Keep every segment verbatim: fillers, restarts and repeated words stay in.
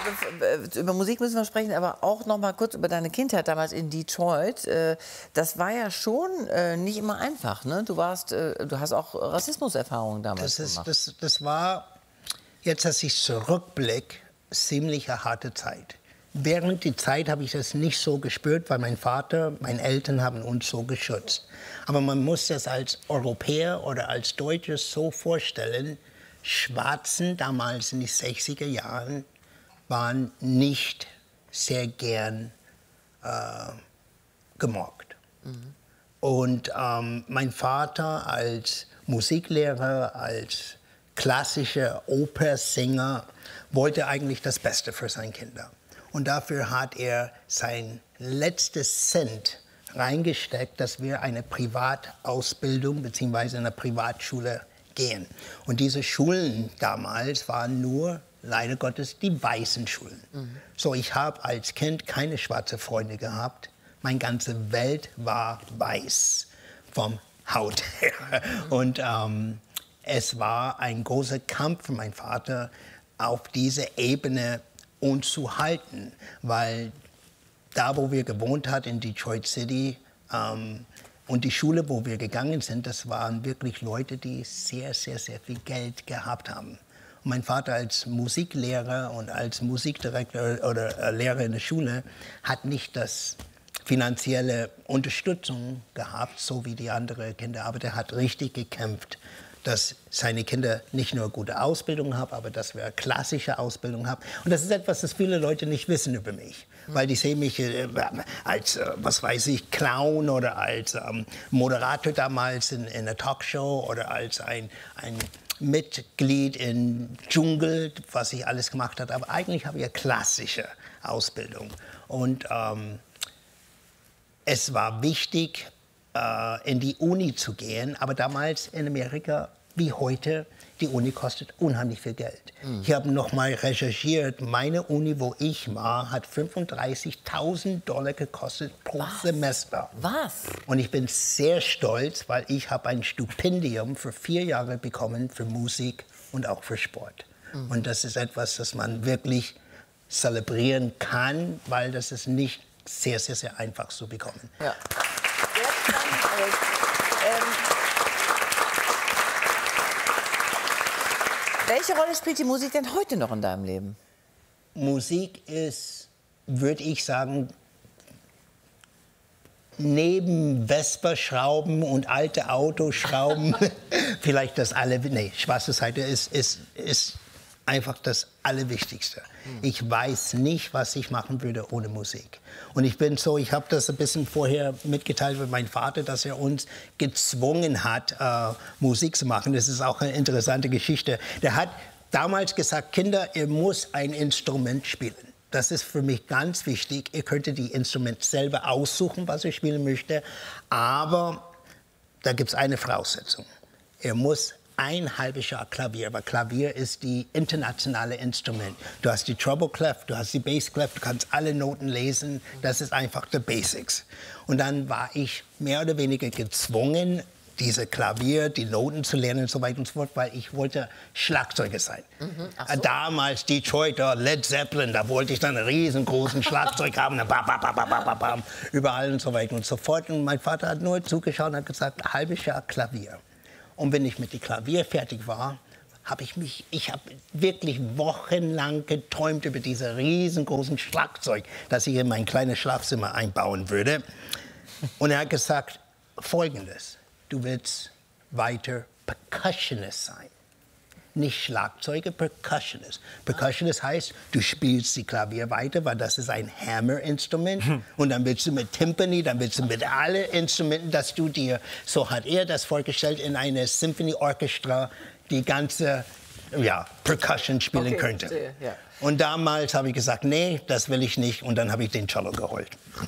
über Musik müssen wir sprechen, aber auch noch mal kurz über deine Kindheit damals in Detroit. Das war ja schon nicht immer einfach, ne? Du warst, du hast auch Rassismuserfahrungen damals das ist, gemacht. Das, das war, jetzt als ich zurückblicke, ziemlich eine harte Zeit. Während der Zeit habe ich das nicht so gespürt, weil mein Vater, meine Eltern haben uns so geschützt. Aber man muss das als Europäer oder als Deutscher so vorstellen, Schwarzen damals in den sechziger Jahren waren nicht sehr gern äh, gemocht. Mhm. Und ähm, mein Vater als Musiklehrer, als klassischer Opernsänger wollte eigentlich das Beste für seine Kinder. Und dafür hat er sein letztes Cent reingesteckt, dass wir eine Privatausbildung bzw. eine Privatschule gehen. Und diese Schulen damals waren nur, leider Gottes, die weißen Schulen. Mhm. So, ich habe als Kind keine schwarzen Freunde gehabt. Meine ganze Welt war weiß, vom Haut her. Mhm. Und ähm, es war ein großer Kampf für meinen Vater, auf diese Ebene uns zu halten, weil da, wo wir gewohnt haben, in Detroit City, ähm, und die Schule, wo wir gegangen sind, das waren wirklich Leute, die sehr, sehr, sehr viel Geld gehabt haben. Und mein Vater als Musiklehrer und als Musikdirektor oder äh, Lehrer in der Schule hat nicht das finanzielle Unterstützung gehabt, so wie die anderen Kinder, aber der hat richtig gekämpft, dass seine Kinder nicht nur gute Ausbildung haben, aber dass wir klassische Ausbildung haben. Und das ist etwas, das viele Leute nicht wissen über mich. Mhm. Weil die sehen mich äh, als, äh, was weiß ich, Clown oder als ähm, Moderator damals in, in einer Talkshow oder als ein, ein Mitglied im Dschungel, was ich alles gemacht habe. Aber eigentlich habe ich eine klassische Ausbildung. Und ähm, es war wichtig, in die Uni zu gehen, aber damals in Amerika wie heute, die Uni kostet unheimlich viel Geld. Mhm. Ich habe noch mal recherchiert, meine Uni, wo ich war, hat fünfunddreißigtausend Dollar gekostet pro Was? Semester. Was? Und ich bin sehr stolz, weil ich habe ein Stipendium für vier Jahre bekommen für Musik und auch für Sport. Mhm. Und das ist etwas, das man wirklich zelebrieren kann, weil das ist nicht sehr, sehr, sehr einfach zu bekommen. Ja. Ähm, welche Rolle spielt die Musik denn heute noch in deinem Leben? Musik ist, würde ich sagen, neben Vespa-Schrauben und alte Autoschrauben, vielleicht das alle, nee, Spaß beiseite, ist, ist, ist einfach das Allerwichtigste. Ich weiß nicht, was ich machen würde ohne Musik. Und ich bin so, ich habe das ein bisschen vorher mitgeteilt mit meinem Vater, dass er uns gezwungen hat, äh, Musik zu machen. Das ist auch eine interessante Geschichte. Der hat damals gesagt, Kinder, ihr müsst ein Instrument spielen. Das ist für mich ganz wichtig. Ihr könnt die Instrumente selber aussuchen, was ihr spielen möchtet. Aber da gibt es eine Voraussetzung. Ihr müsst ein halbes Jahr Klavier, aber Klavier ist die internationale Instrument. Du hast die Treble Clef, du hast die Bass Clef, du kannst alle Noten lesen. Das ist einfach die Basics. Und dann war ich mehr oder weniger gezwungen, diese Klavier, die Noten zu lernen und so weiter und so fort, weil ich wollte Schlagzeuger sein. Mhm, so. Damals Detroit, Led Zeppelin, da wollte ich dann einen riesengroßen Schlagzeug haben, bam, bam, bam, bam, bam, bam, überall und so weiter und so fort. Und mein Vater hat nur zugeschaut und hat gesagt, ein halbes Jahr Klavier. Und wenn ich mit dem Klavier fertig war, habe ich mich, ich habe wirklich wochenlang geträumt über dieses riesengroßen Schlagzeug, das ich in mein kleines Schlafzimmer einbauen würde. Und er hat gesagt, Folgendes: Du willst weiter Percussionist sein. Nicht Schlagzeuger, Percussionist. Percussionist heißt, du spielst die Klavier weiter, weil das ist ein Hammer-Instrument. Hm. Und dann willst du mit Timpani, dann willst du mit allen Instrumenten, dass du dir, so hat er das vorgestellt, in eine Symphony Orchestra die ganze, ja, Percussion spielen okay, könnte. Sehe, ja. Und damals habe ich gesagt, nee, das will ich nicht. Und dann habe ich den Cello geholt.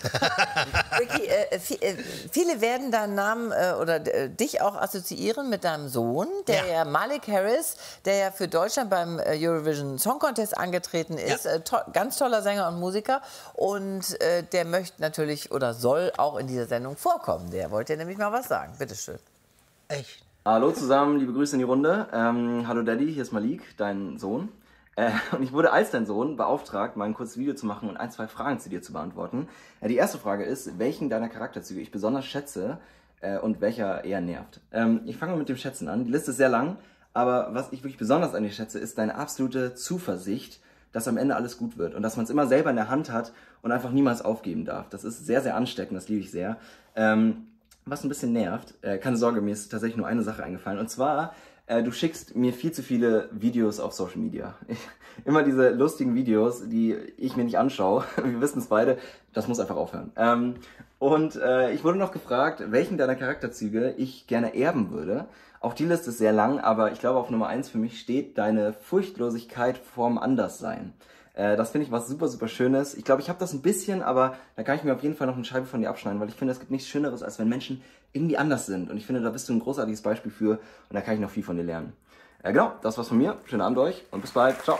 Ricky, äh, viele werden deinen Namen äh, oder äh, dich auch assoziieren mit deinem Sohn, der ja. ja Malik Harris, der ja für Deutschland beim Eurovision Song Contest angetreten ist. Ja. Äh, to ganz toller Sänger und Musiker. Und äh, der möchte natürlich oder soll auch in dieser Sendung vorkommen. Der wollte ja nämlich mal was sagen. Bitte schön. Echt? Hallo zusammen, liebe Grüße in die Runde. Ähm, hallo Daddy, hier ist Malik, dein Sohn. Äh, und ich wurde als dein Sohn beauftragt, mal ein kurzes Video zu machen und ein, zwei Fragen zu dir zu beantworten. Äh, die erste Frage ist, welchen deiner Charakterzüge ich besonders schätze äh, und welcher eher nervt. Ähm, ich fange mal mit dem Schätzen an. Die Liste ist sehr lang, aber was ich wirklich besonders an dir schätze, ist deine absolute Zuversicht, dass am Ende alles gut wird und dass man es immer selber in der Hand hat und einfach niemals aufgeben darf. Das ist sehr, sehr ansteckend, das liebe ich sehr. Ähm, was ein bisschen nervt, äh, keine Sorge, mir ist tatsächlich nur eine Sache eingefallen. Und zwar, äh, du schickst mir viel zu viele Videos auf Social Media. Ich, immer diese lustigen Videos, die ich mir nicht anschaue. Wir wissen es beide, das muss einfach aufhören. Ähm, und äh, ich wurde noch gefragt, welchen deiner Charakterzüge ich gerne erben würde. Auch die Liste ist sehr lang, aber ich glaube, auf Nummer eins für mich steht deine Furchtlosigkeit vorm Anderssein. Äh, das finde ich was super, super Schönes. Ich glaube, ich habe das ein bisschen, aber da kann ich mir auf jeden Fall noch eine Scheibe von dir abschneiden, weil ich finde, es gibt nichts Schöneres, als wenn Menschen irgendwie anders sind. Und ich finde, da bist du ein großartiges Beispiel für und da kann ich noch viel von dir lernen. Äh, genau, das war's von mir. Schönen Abend euch und bis bald. Ciao.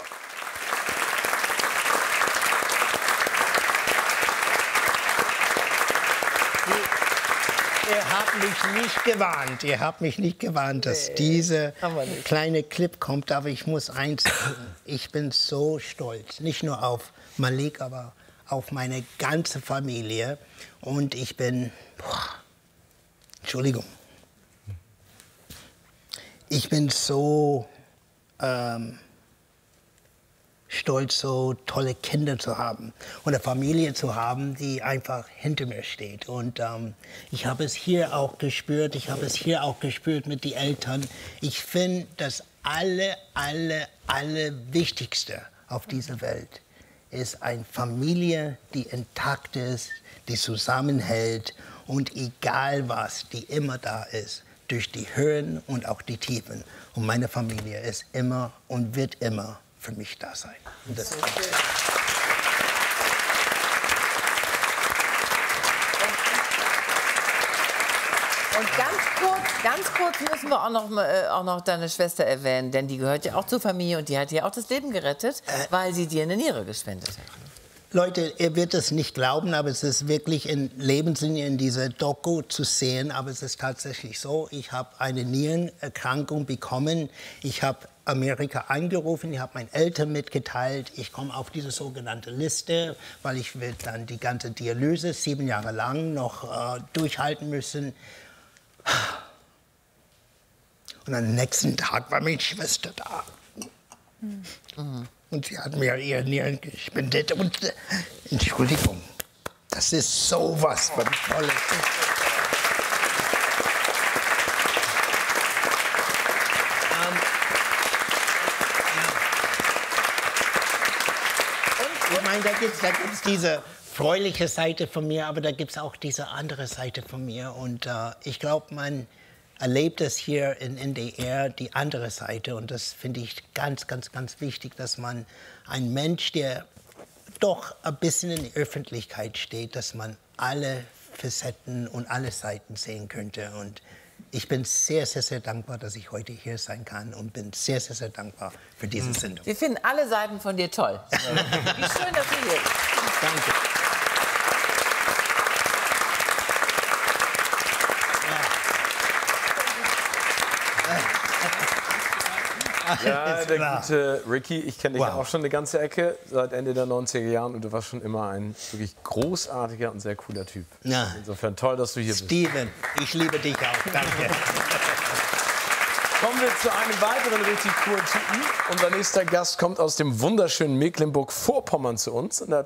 Ihr habt mich nicht gewarnt, ihr habt mich nicht gewarnt, dass nee, dieser kleine Clip kommt, aber ich muss eins sagen, ich bin so stolz, nicht nur auf Malik, aber auf meine ganze Familie und ich bin, boah, Entschuldigung, ich bin so ähm, stolz, so tolle Kinder zu haben und eine Familie zu haben, die einfach hinter mir steht. Und ähm, ich habe es hier auch gespürt, ich habe es hier auch gespürt mit den Eltern. Ich finde, das alle, alle, alle Wichtigste auf dieser Welt ist eine Familie, die intakt ist, die zusammenhält und egal was, die immer da ist, durch die Höhen und auch die Tiefen. Und meine Familie ist immer und wird immer für mich da sein. Und, das so und ganz kurz, ganz kurz müssen wir auch noch, äh, auch noch deine Schwester erwähnen, denn die gehört ja auch zur Familie und die hat dir auch das Leben gerettet, äh, weil sie dir eine Niere gespendet hat. Leute, ihr werdet es nicht glauben, aber es ist wirklich in Lebenslinie in dieser Doku zu sehen, aber es ist tatsächlich so, ich habe eine Nierenerkrankung bekommen, ich habe Amerika angerufen, ich habe meinen Eltern mitgeteilt, ich komme auf diese sogenannte Liste, weil ich will dann die ganze Dialyse sieben Jahre lang noch äh, durchhalten müssen. Und am nächsten Tag war meine Schwester da. Mhm. Und sie hat mir ihre Nieren gespendet. Und, äh, Entschuldigung, das ist sowas von Tolles. Ich meine, da gibt es da gibt's diese freuliche Seite von mir, aber da gibt es auch diese andere Seite von mir. Und äh, ich glaube, man erlebt es hier in N D R, die andere Seite. Und das finde ich ganz, ganz, ganz wichtig, dass man ein Mensch, der doch ein bisschen in der Öffentlichkeit steht, dass man alle Facetten und alle Seiten sehen könnte. Und ich bin sehr, sehr, sehr dankbar, dass ich heute hier sein kann und bin sehr, sehr, sehr dankbar für diese Sendung. Wir finden alle Seiten von dir toll. Wie schön, dass du hier bist. Danke. Ja, der gute Ricky, ich kenne dich Wow. ja auch schon eine ganze Ecke, seit Ende der neunziger Jahren und du warst schon immer ein wirklich großartiger und sehr cooler Typ. Ja. Insofern toll, dass du hier bist. Steven, ich liebe dich auch. Danke. Kommen wir zu einem weiteren richtig coolen Typen. Unser nächster Gast kommt aus dem wunderschönen Mecklenburg-Vorpommern zu uns. Und er